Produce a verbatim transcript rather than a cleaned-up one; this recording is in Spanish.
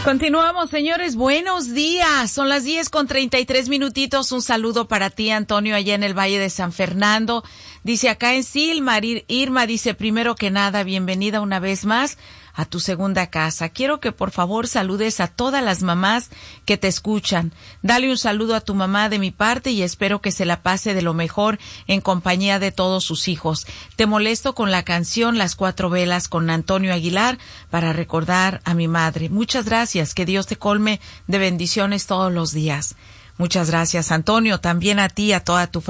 Continuamos, señores. Buenos días. Son las diez con treinta y tres minutitos. Un saludo para ti, Antonio, allá en el Valle de San Fernando. Dice acá en Silmar, Irma dice, primero que nada, bienvenida una vez más a tu segunda casa. Quiero que por favor saludes a todas las mamás que te escuchan. Dale un saludo a tu mamá de mi parte y espero que se la pase de lo mejor en compañía de todos sus hijos. Te molesto con la canción Las Cuatro Velas con Antonio Aguilar para recordar a mi madre. Muchas gracias. Que Dios te colme de bendiciones todos los días. Muchas gracias, Antonio. También a ti, a toda tu familia.